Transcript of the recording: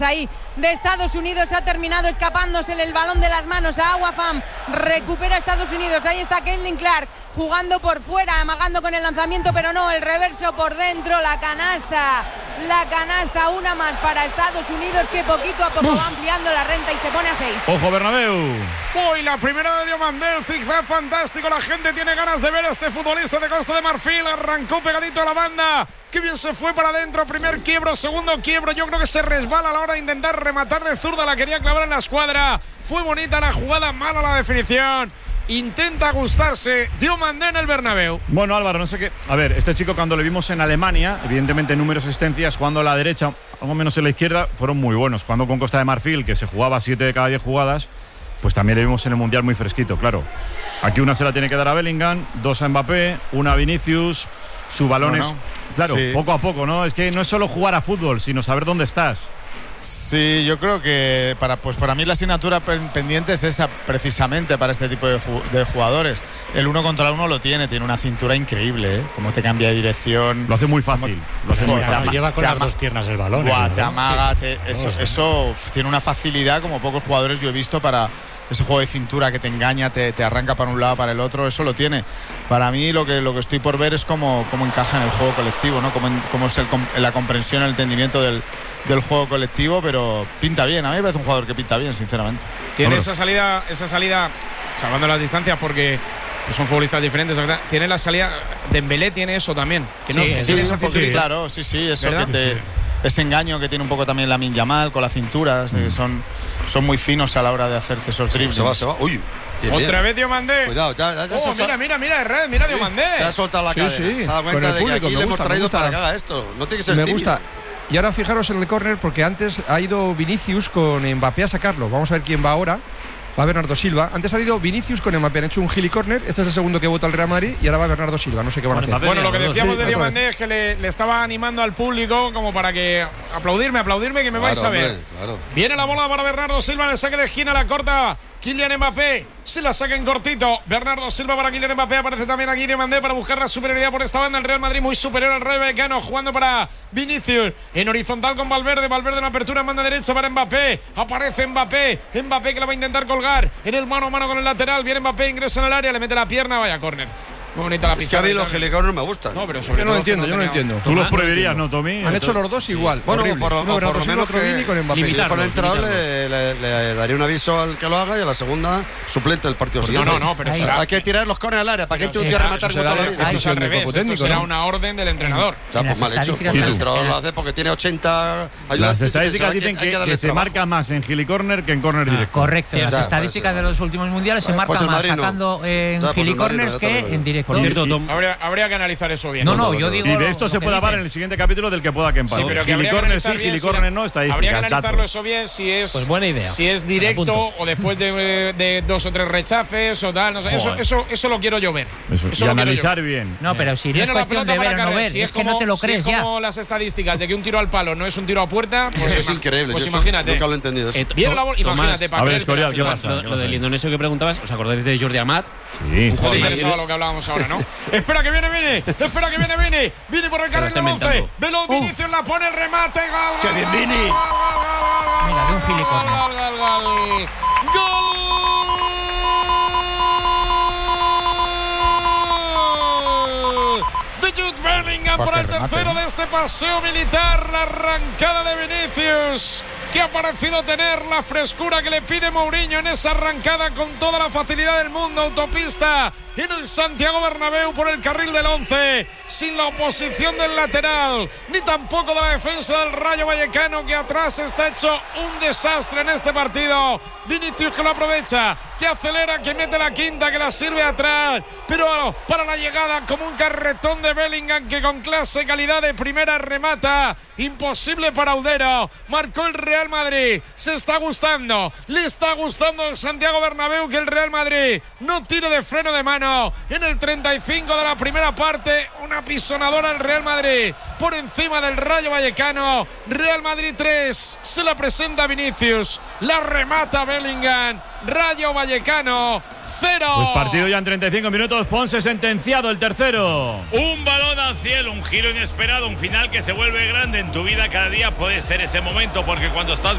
ahí de Estados Unidos. Ha terminado escapándose el balón de las manos a Awafam. Recupera Estados Unidos. Ahí está Caitlin Clark jugando por fuera, amagando con el lanzamiento, pero no, el reverso por dentro. La canasta, una más para Estados Unidos, que poquito a poco va ampliando la renta y se pone a 6. ¡Ojo, Bernabéu! Uy, la primera de Diomandé, el zigzag fantástico. La gente tiene ganas de ver a este futbolista de Costa de Marfil. Arrancó pegadito a la banda. Qué bien se fue para adentro. Primer quiebro, segundo quiebro. Yo creo que se resbala a la hora de intentar rematar de zurda. La quería clavar en la escuadra. Fue bonita la jugada, mala la definición. Intenta gustarse Diomandé en el Bernabéu. Bueno, Álvaro, no sé qué. A ver, este chico cuando le vimos en Alemania, evidentemente números, asistencias, jugando a la derecha, algo menos en la izquierda, fueron muy buenos. Jugando con Costa de Marfil, que se jugaba 7 de cada 10 jugadas, pues también le vimos en el Mundial muy fresquito, claro. Aquí una se la tiene que dar a Bellingham, 2 a Mbappé, una a Vinicius. Su balón es, claro, sí, poco a poco, ¿no? Es que no es solo jugar a fútbol, sino saber dónde estás. Sí, yo creo que para mí la asignatura pendiente es esa, precisamente para este tipo de jugadores. El 1 contra 1 lo tiene una cintura increíble, ¿eh? Cómo te cambia de dirección. Lo hace muy fácil. Lleva con las dos piernas el balón. Te amaga, eso tiene una facilidad como pocos jugadores yo he visto para ese juego de cintura que te engaña, te arranca para un lado, para el otro, eso lo tiene. Para mí lo que estoy por ver es cómo encaja en el juego colectivo, ¿no? Cómo es la comprensión, el entendimiento del juego colectivo, pero pinta bien. A mí me parece un jugador que pinta bien, sinceramente. Tiene esa salida, salvando las distancias porque pues son futbolistas diferentes, ¿verdad? Tiene la salida, Dembélé tiene eso también, que no tiene esa facilidad. Claro, sí, eso, ¿verdad? Ese engaño que tiene un poco también Lamine Yamal con las cinturas, son muy finos a la hora de hacerte esos dribles. Se va. Uy. Otra vez Diomandé. Cuidado, ya mira, Red, mira Diomandé. Se ha soltado la cadera. Se ha dado cuenta de que aquí le hemos traído para que haga esto. No tiene que ser tímido. Gusta. Y ahora fijaros en el córner, porque antes ha ido Vinicius con Mbappé a sacarlo. Vamos a ver quién va ahora. Va Bernardo Silva. Antes ha ido Vinicius con Mbappé. Han hecho un gili córner. Este es el segundo que vota el Real Madrid. Y ahora va Bernardo Silva. No sé qué van a hacer. Bueno, lo que decíamos de Diomandé es que le estaba animando al público como para que aplaudirme, que me vais a ver. Claro. Viene la bola para Bernardo Silva en el saque de esquina, la corta Kylian Mbappé. Se la saca en cortito. Bernardo Silva para Kylian Mbappé. Aparece también aquí Diomandé para buscar la superioridad por esta banda. El Real Madrid muy superior al Rayo Vallecano, jugando para Vinicius en horizontal con Valverde en apertura en banda derecha para Mbappé. Aparece Mbappé que la va a intentar colgar en el mano a mano con el lateral. Viene Mbappé, ingresa en el área, le mete la pierna, vaya córner. Muy bonita la pizarra. Es que a mí los gelicorners no me gustan. No, pero sobre yo no entiendo. Tú los prohibirías, ¿no, Tommy? Han hecho los dos igual. Bueno, por lo menos que con Mbappé. si fuera entrenador le daría un aviso al que lo haga y a la segunda suplente del partido siguiente. No, pero hay que tirar los corners al área. ¿Para qué tú te rematar con toda la vida? Esto al revés. Esto será una orden del entrenador. Ya, pues mal hecho. El entrenador lo hace porque tiene 80 ayudantes. Las estadísticas dicen que se marca más en gilicorner que en córner directo. Correcto. Las estadísticas de los últimos mundiales se marcan más sacando en gilicorners que en directo. Por cierto, Tom, habría que analizar eso bien. No, yo digo. Y de esto se puede hablar en el siguiente capítulo del que pueda que empate. Sí, pero que gilicorner sí, gilicorner no, estadísticas. Habría que analizarlo eso bien si es. Pues buena idea. Si es directo o después de 2 o 3 rechaces o tal. No sé, eso lo quiero yo ver. Eso y analizar bien. No, pero si no es cuestión de ver o no ver, es que no te lo crees ya. Como las estadísticas de que un tiro al palo no es un tiro a puerta. Pues eso es increíble. Pues imagínate. Nunca lo he entendido. Viene la bola, imagínate. A ver, Escorial, ¿qué pasa? Lo del indonesio que preguntabas, ¿os acordáis de Jordi Amat? Sí. No te interesaba lo que hablábamos ahora, ¿no? Espera que viene. Viene por el carril del 11. Velo, Vinicius la pone, el remate. Gol. ¡Qué bien, Vini! Mira, de un gilicorner. ¡Gol! De Jude Bellingham por el tercero de este paseo militar. La arrancada de Vinicius, que ha parecido tener la frescura que le pide Mourinho en esa arrancada con toda la facilidad del mundo. Autopista en el Santiago Bernabéu por el carril del 11, sin la oposición del lateral ni tampoco de la defensa del Rayo Vallecano, que atrás está hecho un desastre en este partido. Vinicius que lo aprovecha, que acelera, que mete la quinta, que la sirve atrás, pero para la llegada como un carretón de Bellingham, que con clase y calidad de primera remata. Imposible para Audero. Marcó el Real Madrid. Se está gustando, le está gustando el Santiago Bernabéu que el Real Madrid no tire de freno de mano en el 35 de la primera parte. Una apisonadora al Real Madrid por encima del Rayo Vallecano. Real Madrid 3, se la presenta Vinicius, la remata Bellingham. Rayo Vallecano 0. Pues partido ya en 35 minutos. Ponce sentenciado el tercero. Un balón al cielo, un giro inesperado, un final que se vuelve grande en tu vida. Cada día puede ser ese momento, porque cuando estás